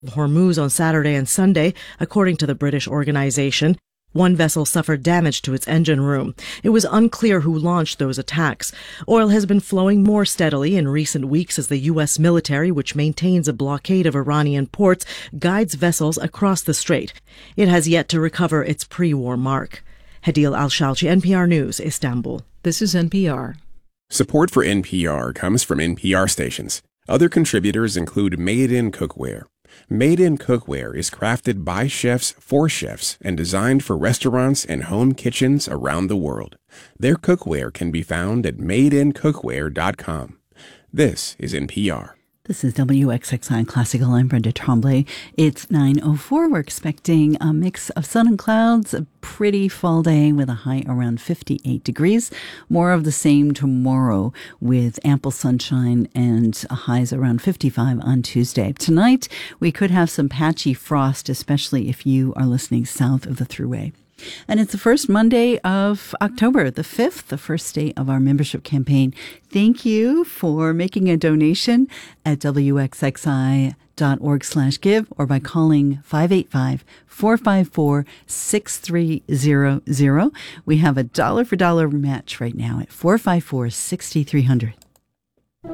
Hormuz on Saturday and Sunday, according to the British organization. One vessel suffered damage to its engine room. It was unclear who launched those attacks. Oil has been flowing more steadily in recent weeks as the U.S. military, which maintains a blockade of Iranian ports, guides vessels across the strait. It has yet to recover its pre-war mark. Hadil Al-Shalchi, NPR News, Istanbul. This is NPR. Support for NPR comes from NPR stations. Other contributors include Made in Cookware. Made in Cookware is crafted by chefs for chefs and designed for restaurants and home kitchens around the world. Their cookware can be found at madeincookware.com. This is NPR. This is WXXI Classical. I'm Brenda Tremblay. It's 9:04. We're expecting a mix of sun and clouds, a pretty fall day with a high around 58 degrees. More of the same tomorrow with ample sunshine and highs around 55 on Tuesday. Tonight, we could have some patchy frost, especially if you are listening south of the Thruway. And it's the first Monday of October, the 5th, the first day of our membership campaign. Thank you for making a donation at wxxi.org/give or by calling 585-454-6300. We have a dollar for dollar match right now at 454-6300.